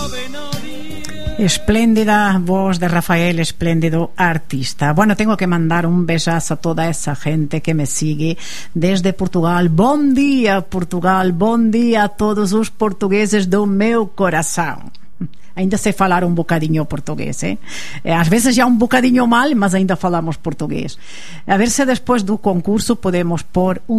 Espléndida voz de Rafael, espléndido artista. Bueno, tengo que mandar un besazo a toda esa gente que me sigue desde Portugal. Bom dia, Portugal. Bom dia a todos os portugueses do meu coração. Ainda sei falar um bocadinho português, às vezes já um bocadinho mal, mas ainda falamos português. A ver se depois do concurso podemos pôr um